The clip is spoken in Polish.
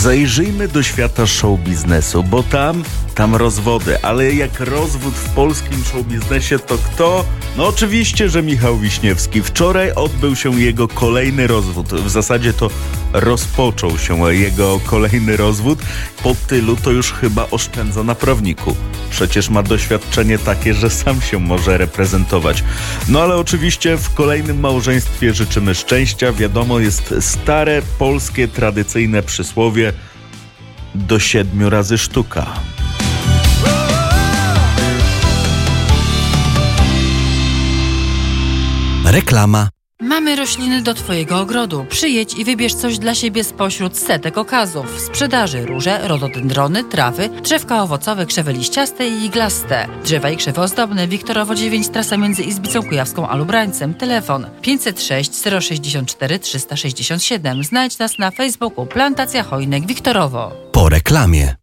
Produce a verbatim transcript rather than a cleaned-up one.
Zajrzyjmy do świata show biznesu, bo tam, tam rozwody, ale jak rozwód w polskim show biznesie to kto? No oczywiście, że Michał Wiśniewski. Wczoraj odbył się jego kolejny rozwód. W zasadzie to rozpoczął się jego kolejny rozwód. Po tylu to już chyba oszczędza na prawniku. Przecież ma doświadczenie takie, że sam się może reprezentować. No ale oczywiście w kolejnym małżeństwie życzymy szczęścia. Wiadomo, jest stare, polskie, tradycyjne przysłowie: do siedmiu razy sztuka. Reklama. Mamy rośliny do Twojego ogrodu. Przyjedź i wybierz coś dla siebie spośród setek okazów. W sprzedaży róże, rododendrony, trawy, drzewka owocowe, krzewy liściaste i iglaste. Drzewa i krzewy ozdobne. Wiktorowo dziewięć, trasa między Izbicą Kujawską a Lubrańcem. Telefon pięćset sześć zero sześćdziesiąt cztery trzysta sześćdziesiąt siedem. Znajdź nas na Facebooku Plantacja Chojnek Wiktorowo. Po reklamie.